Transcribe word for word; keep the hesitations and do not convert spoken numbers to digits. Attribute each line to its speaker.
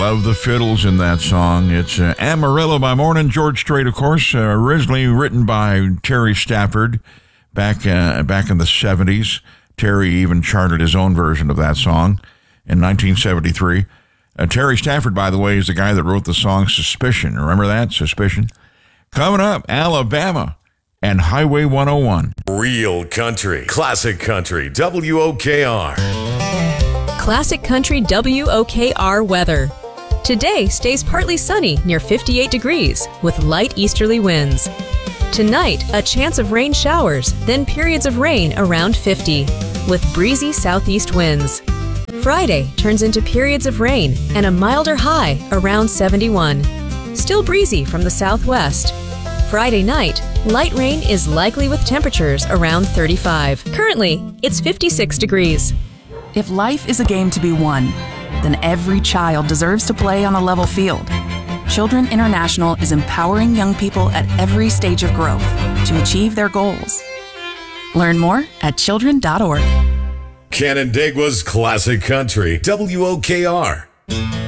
Speaker 1: love the fiddles in that song. It's uh, Amarillo by Morning. George Strait, of course, uh, originally written by Terry Stafford back uh, back in the seventies. Terry even charted his own version of that song in nineteen seventy-three. Uh, Terry Stafford, by the way, is the guy that wrote the song Suspicion. Remember that? Suspicion? Coming up, Alabama and Highway one oh one.
Speaker 2: Real country, classic country, W O K R.
Speaker 3: Classic Country W O K R weather. Today stays partly sunny near fifty-eight degrees with light easterly winds. Tonight, a chance of rain showers, then periods of rain around fifty with breezy southeast winds. Friday turns into periods of rain and a milder high around seventy-one. Still breezy from the southwest. Friday night, light rain is likely with temperatures around thirty-five. Currently, it's fifty-six degrees.
Speaker 4: If life is a game to be won, then every child deserves to play on a level field. Children International is empowering young people at every stage of growth to achieve their goals. Learn more at children dot org.
Speaker 2: Canandaigua's classic country, W O K R.